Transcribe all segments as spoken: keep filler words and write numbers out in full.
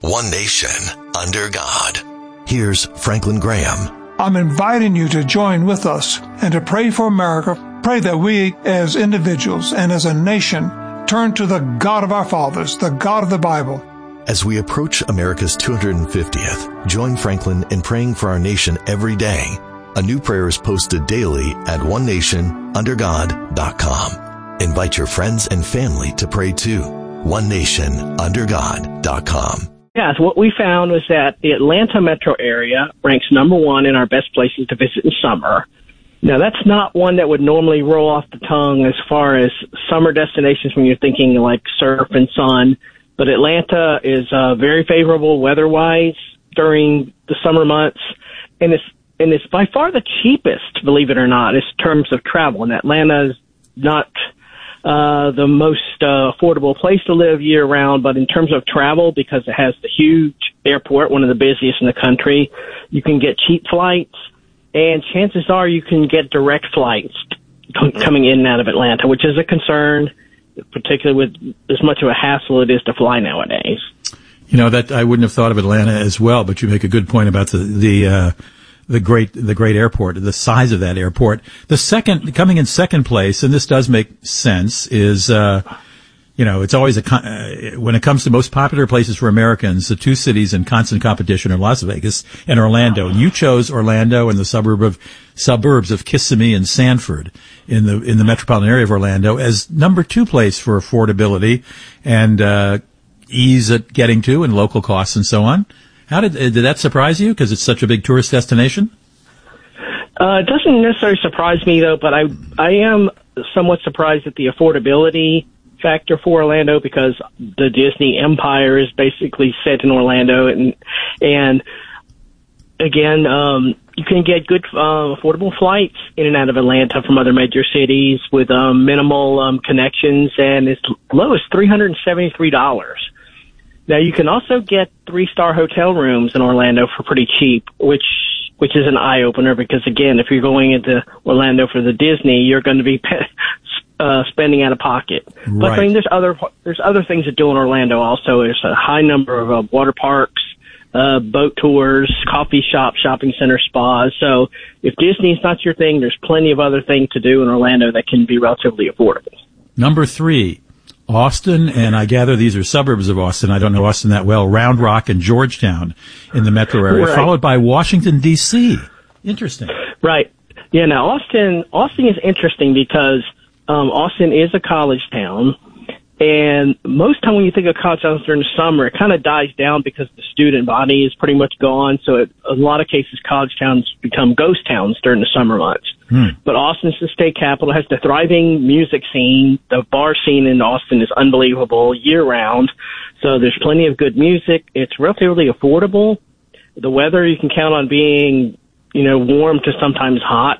one nation, under God. Here's Franklin Graham. I'm inviting you to join with us and to pray for America. Pray that we as individuals and as a nation turn to the God of our fathers, the God of the Bible. As we approach America's two hundred fiftieth, join Franklin in praying for our nation every day. A new prayer is posted daily at one nation under god dot com. Invite your friends and family to pray too. one nation under god dot com. Yes, what we found was that the Atlanta metro area ranks number one in our best places to visit in summer. Now, that's not one that would normally roll off the tongue as far as summer destinations when you're thinking like surf and sun. But Atlanta is uh, very favorable weather-wise during the summer months, and it's and it's by far the cheapest, believe it or not, in terms of travel. And Atlanta is not uh, the most uh, affordable place to live year-round, but in terms of travel, because it has the huge airport, one of the busiest in the country, you can get cheap flights, and chances are you can get direct flights coming in and out of Atlanta, which is a concern, particularly with as much of a hassle it is to fly nowadays. You know, that I wouldn't have thought of Atlanta as well, but you make a good point about the the uh, the great the great airport, the size of that airport. The second coming in second place, and this does make sense, is uh, you know, it's always a uh, when it comes to most popular places for Americans, the two cities in constant competition are Las Vegas and Orlando. And you chose Orlando and the suburb of suburbs of Kissimmee and Sanford in the in the metropolitan area of Orlando as number two place for affordability and uh, ease at getting to and local costs and so on. How did did that surprise you? Because it's such a big tourist destination. Uh, it doesn't necessarily surprise me though, but I I am somewhat surprised at the affordability factor for Orlando, because the Disney empire is basically set in Orlando, and and again, um, you can get good uh, affordable flights in and out of Atlanta from other major cities with um, minimal um, connections, and as low as three hundred seventy-three dollars. Now, you can also get three-star hotel rooms in Orlando for pretty cheap, which which is an eye-opener, because, again, if you're going into Orlando for the Disney, you're going to be uh, spending out of pocket. Right. But I mean, there's other there's other things to do in Orlando also. There's a high number of uh, water parks, uh, boat tours, coffee shops, shopping center, spas. So if Disney's not your thing, there's plenty of other things to do in Orlando that can be relatively affordable. Number three, Austin, and I gather these are suburbs of Austin. I don't know Austin that well. Round Rock and Georgetown in the metro area, right, followed by Washington, D C Interesting. Right. Yeah, now Austin, Austin is interesting because um, Austin is a college town, and most time when you think of college towns during the summer, it kind of dies down because the student body is pretty much gone. So it, a lot of cases, college towns become ghost towns during the summer months. Hmm. But Austin's the state capital, has the thriving music scene. The bar scene in Austin is unbelievable year-round. So there's plenty of good music. It's relatively affordable. The weather, you can count on being, you know, warm to sometimes hot.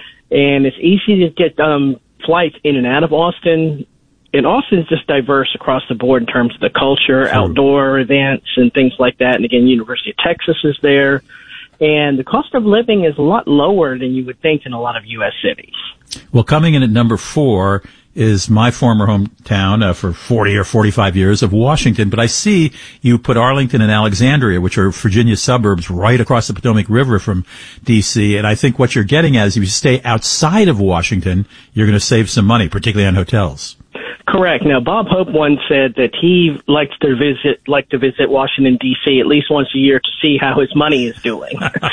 And it's easy to get um, flights in and out of Austin. And Austin's just diverse across the board in terms of the culture, True. outdoor events, and things like that. And again, University of Texas is there. And the cost of living is a lot lower than you would think in a lot of U S cities. Well, coming in at number four is my former hometown uh, for forty or forty-five years of Washington. But I see you put Arlington and Alexandria, which are Virginia suburbs right across the Potomac River from D C. And I think what you're getting at is if you stay outside of Washington, you're going to save some money, particularly on hotels. Correct. Now, Bob Hope once said that he likes to visit, like to visit Washington, D C at least once a year to see how his money is doing.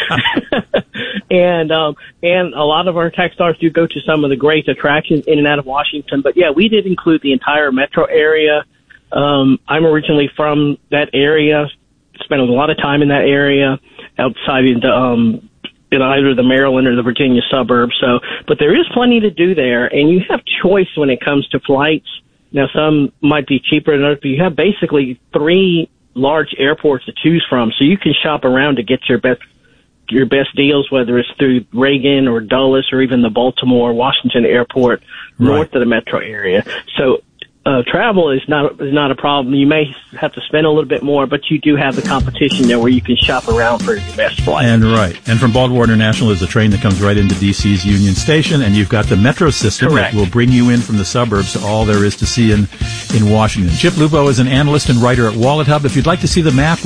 and, um, and a lot of our tax dollars do go to some of the great attractions in and out of Washington. But yeah, we did include the entire metro area. Um, I'm originally from that area, spent a lot of time in that area outside in the, um, in either the Maryland or the Virginia suburbs. So, but there is plenty to do there, and you have choice when it comes to flights. Now, some might be cheaper than others, but you have basically three large airports to choose from, so you can shop around to get your best your best deals, whether it's through Reagan or Dulles or even the Baltimore, Washington airport north right. of the metro area. So uh, travel is not is not a problem. You may have to spend a little bit more, but you do have the competition there where you can shop around for your best flight. And right. And from Baltimore International is a train that comes right into D C's Union Station, and you've got the metro system Correct. that will bring you in from the suburbs to all there is to see in, in Washington. Chip Lupo is an analyst and writer at Wallet Hub. If you'd like to see the map